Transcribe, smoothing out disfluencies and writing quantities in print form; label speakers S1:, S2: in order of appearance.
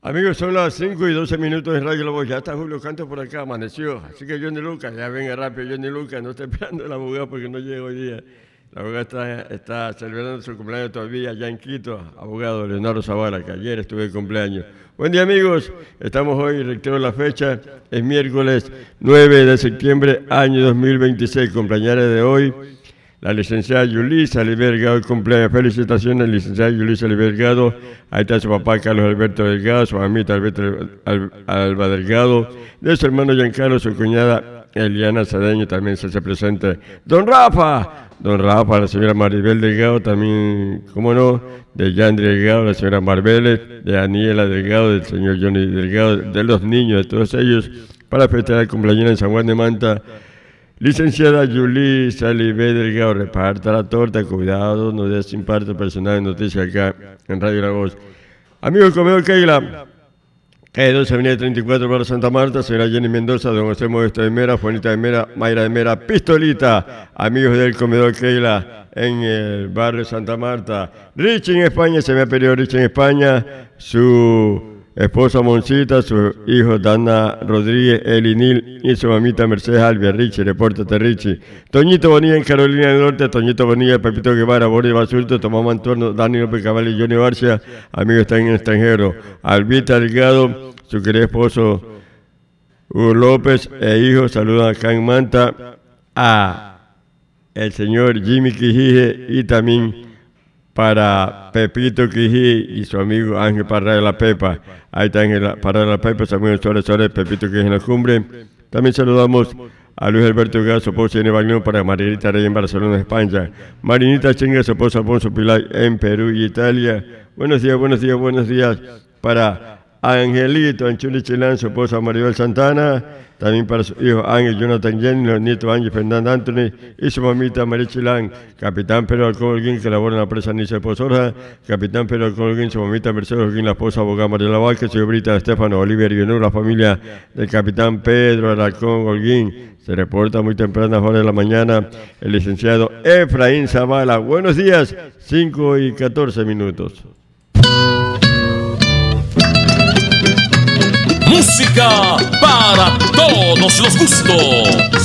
S1: Amigos, son las 5:12 en Radio La Voz. Ya está Julio Canto por acá, amaneció. Así que Johnny Lucas, ya venga rápido Johnny Lucas. No está esperando el abogado porque no llega hoy día. El abogado está celebrando su cumpleaños todavía allá en Quito. Abogado Leonardo Zavala, que ayer estuve de cumpleaños. Buen día, amigos. Estamos hoy, reitero la fecha, es miércoles 9 de septiembre, año 2026. Cumpleaños de hoy, la licenciada Yulisa Oliver Delgado, cumpleaños. Felicitaciones, licenciada Yulisa Oliver Delgado. Ahí está su papá, Carlos Alberto Delgado, su mamita Alba Delgado, de su hermano Giancarlo, su cuñada Eliana Cedeño, también se hace presente. Don Rafa, la señora Maribel Delgado, también, cómo no, de Yandri Delgado, la señora Marbeles, de Aniela Delgado, del señor Johnny Delgado, de los niños, de todos ellos, para festejar el cumpleaños en San Juan de Manta. Licenciada Yulisa Oliver Delgado, reparta la torta, cuidado, no des imparto personal de noticias acá en Radio La Voz. Amigos del Comedor Keila, calle 12, avenida 34, Barrio Santa Marta, señora Jenny Mendoza, don José Modesto de Mera, Juanita de Mera, Mayra de Mera, Pistolita, amigos del Comedor Keila en el barrio Santa Marta. Richie en España, se me ha pedido Richie en España, su esposa Moncita, su hijo Dana Rodríguez, Elinil y su mamita Mercedes Albia. Richie, repórtate Richie. Toñito Bonilla en Carolina del Norte, Toñito Bonilla, Pepito Guevara, Boris Basurto, Tomás Mantorno, Dani López Cabal y Johnny Barcia, amigos están en el extranjero. Albita Delgado, su querido esposo Hugo López e hijo, saludan acá en Manta a el señor Jimmy Quijije y también para Pepito Quijí y su amigo Ángel Parra de la Pepa. Ahí está Ángel Parra de la Pepa, su amigo Suárez, Pepito Quijí en la cumbre. También saludamos a Luis Alberto Delgado, su esposa Irene Baglión, para Marinita Rey en Barcelona, España. Marinita Chenga, su esposa Alfonso Pilar en Perú y Italia. Buenos días para Angelito Anchuli Chilán, su esposa Maribel Santana, también para su hijo Ángel Jonathan Jenny, los nietos Ángel Fernando Anthony y su mamita María Chilán, capitán Pedro Alcohol Holguín, que labora en la presa Nice Pozorja, capitán Pedro Alcohol Holguín, su mamita Mercedes Holguín, la esposa abogada María Lavalque, su hija Estefano Oliver y la familia del capitán Pedro Alcohol Holguín. Se reporta muy temprano, a horas de la mañana, el licenciado Efraín Zavala. Buenos días, 5:14.
S2: Música para todos los gustos.